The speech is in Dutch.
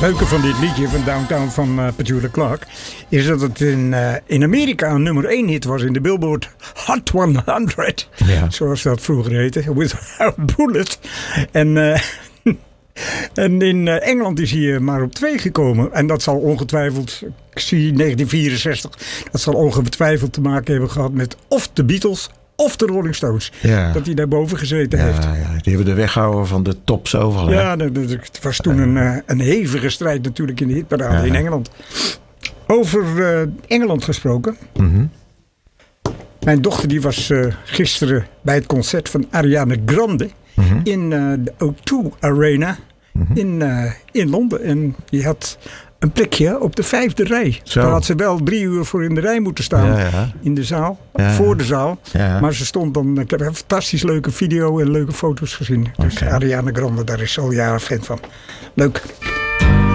leuke van dit liedje van Downtown van Petula Clark is dat het in Amerika een nummer 1 hit was in de Billboard Hot 100. Ja. Zoals dat vroeger heette. Without Bullet. En in Engeland is hij maar op 2 gekomen. En dat zal ongetwijfeld, ik zie 1964, dat zal ongetwijfeld te maken hebben gehad met of de Beatles of de Rolling Stones. Ja. Dat hij daarboven gezeten heeft. Ja, die hebben de weghouden van de tops overal. Ja, het was toen een hevige strijd natuurlijk in de hitparade in Engeland. Over Engeland gesproken. Mm-hmm. Mijn dochter die was gisteren bij het concert van Ariana Grande in de O2 Arena in Londen. En die had een plekje op de 5e rij. Zo. Daar had ze wel 3 uur voor in de rij moeten staan. In de zaal. Voor de zaal. Ja. Maar ze stond dan. Ik heb een fantastisch leuke video en leuke foto's gezien. Dus Ariana Grande, daar is ze al jaren fan van. Leuk.